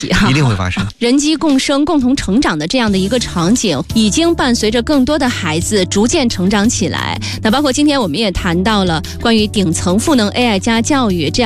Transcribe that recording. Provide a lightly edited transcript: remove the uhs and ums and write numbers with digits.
一定会发生。 人机共生、共同成长的这样的一个场景，已经伴随着更多的孩子逐渐成长起来。那包括今天我们也谈到了关于顶层赋能 AI 加教育这样